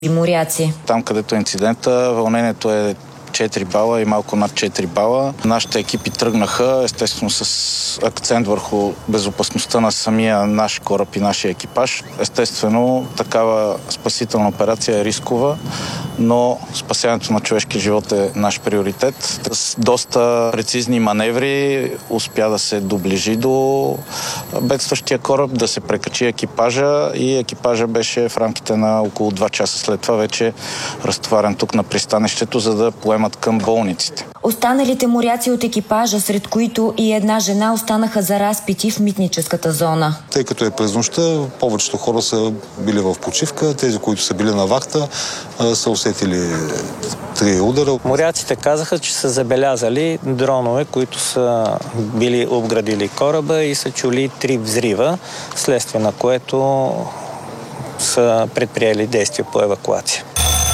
и моряци. Там, където е инцидента, вълнението е 4 бала и малко над 4 бала. Нашите екипи тръгнаха, естествено с акцент върху безопасността на самия наш кораб и нашия екипаж. Естествено, такава спасителна операция е рискова, но спасяването на човешки живот е наш приоритет. С доста прецизни маневри успя да се доближи до бедстващия кораб, да се прекачи екипажа и екипажа беше в рамките на около 2 часа след това вече разтоварен тук на пристанището, за да поемат към болниците. Останалите моряци от екипажа, сред които и една жена, останаха за разпити в митническата зона. Тъй като е през нощта, повечето хора са били в почивка. Тези, които са били на вахта, са усетили 3 удара. Моряците казаха, че са забелязали дронове, които са били обградили кораба и са чули 3 взрива, следствие на което са предприели действия по евакуация.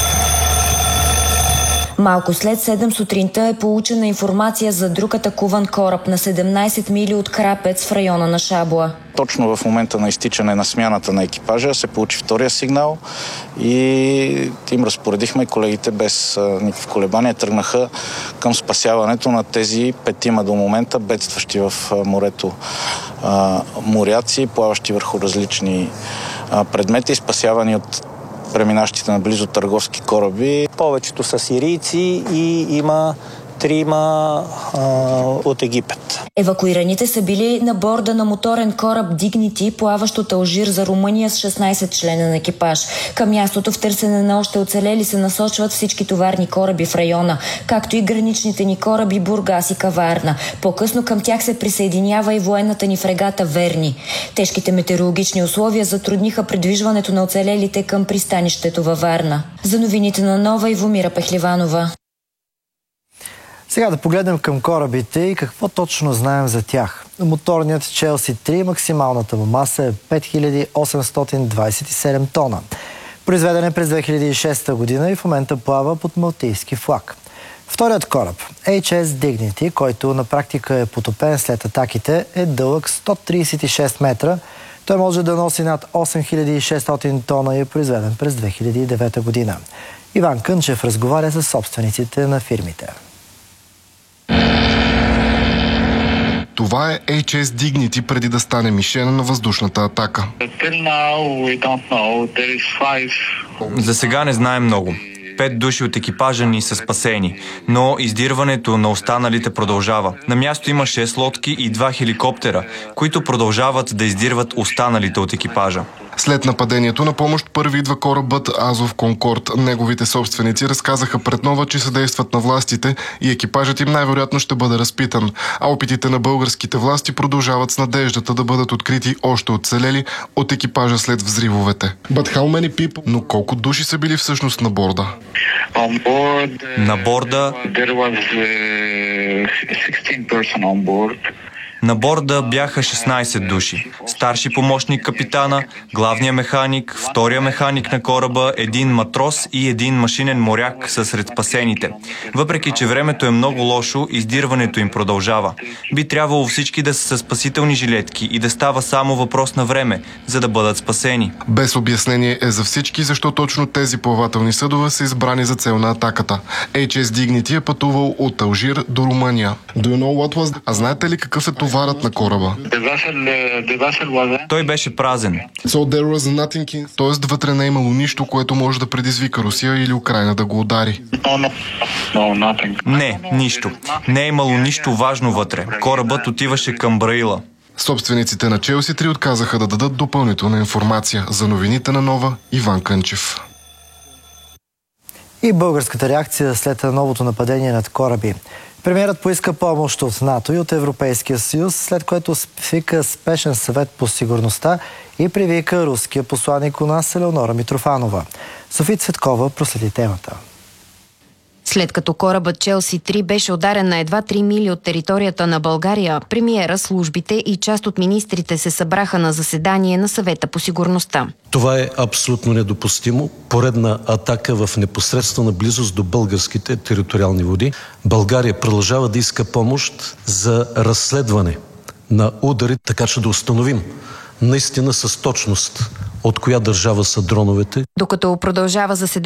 Малко след 7 сутринта е получена информация за друг атакуван кораб на 17 мили от Крапец в района на Шабла. Точно в момента на изтичане на смяната на екипажа се получи втория сигнал и им разпоредихме, колегите без никакви колебания тръгнаха към спасяването на тези 5 до момента бедстващи в морето моряци, плаващи върху различни предмети, спасявани от преминащите наблизо търговски кораби. Повечето са сирийци и има 3 от Египет. Евакуираните са били на борда на моторен кораб Dignity, плаващ от Алжир за Румъния с 16 члена на екипаж. Към мястото в търсене на още оцелели се насочват всички товарни кораби в района, както и граничните ни кораби Бургас и Каварна. По-късно към тях се присъединява и военната ни фрегата Верни. Тежките метеорологични условия затрудниха придвижването на оцелелите към пристанището във Варна. За новините на Нова, Ивомира Пехливанова. Сега да погледнем към корабите и какво точно знаем за тях. Моторният Chelsea 3, максималната му маса е 5827 тона. Произведен е през 2006 година и в момента плава под малтийски флаг. Вторият кораб, HS Dignity, който на практика е потопен след атаките, е дълъг 136 метра. Той може да носи над 8600 тона и е произведен през 2009 година. Иван Кънчев разговаря с собствениците на фирмите. Това е HS Dignity преди да стане мишена на въздушната атака. За сега не знаем много. 5 души от екипажа ни са спасени, но издирването на останалите продължава. На място има 6 лодки и 2 хеликоптера, които продължават да издирват останалите от екипажа. След нападението на помощ първи идва корабът Азов Конкорд. Неговите собственици разказаха пред Нова, че съдействат на властите и екипажът им най-вероятно ще бъде разпитан. А опитите на българските власти продължават с надеждата да бъдат открити още оцелели от екипажа след взривовете. Но колко души са били всъщност на борда? На борда На борда бяха 16 души. Старши помощник капитана, главния механик, втория механик на кораба, един матрос и един машинен моряк са сред спасените. Въпреки че времето е много лошо, издирването им продължава. Би трябвало всички да са със спасителни жилетки и да става само въпрос на време, за да бъдат спасени. Без обяснение е за всички, защо точно тези плавателни съдове са избрани за цел на атаката. HS Dignity е пътувал от Алжир до Румъния. А знаете ли какъв е товарът на кораба? Той беше празен. Тоест вътре не е имало нищо, което може да предизвика Русия или Украйна да го удари. Не, нищо. Не е имало нищо важно вътре. Корабът отиваше към Браила. Собствениците на Челси 3 отказаха да дадат допълнителна информация. За новините на Нова, Иван Кънчев. И българската реакция след новото нападение над кораби. Премиерът поиска помощ от НАТО и от Европейския съюз, след което свика спешен съвет по сигурността и привика руския посланик у нас Елеонора Митрофанова. София Цветкова проследи темата. След като корабът Челси 3 беше ударен на едва 3 мили от територията на България, премиера, службите и част от министрите се събраха на заседание на съвета по сигурността. Това е абсолютно недопустимо. Поредна атака в непосредствена близост до българските териториални води. България продължава да иска помощ за разследване на удари, така че да установим наистина с точност от коя държава са дроновете. Докато продължава заседанието,